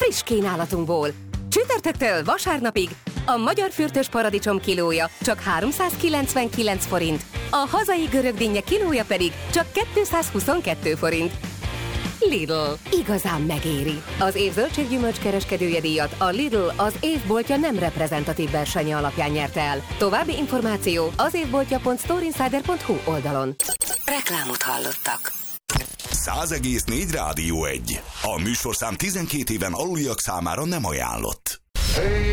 friss kínálatunkból. Csütörtöktől vasárnapig a magyar fürtös paradicsom kilója csak 399 forint, a hazai görög dinnye kilója pedig csak 222 forint. Lidl. Igazán megéri. Az év zöldséggyümölcs kereskedője díjat a Lidl az évboltja nem reprezentatív versenye alapján nyerte el. További információ az évboltja.storeinsider.hu oldalon. Reklámot hallottak. 100,4 Rádió 1. A műsorszám 12 éven aluliak számára nem ajánlott.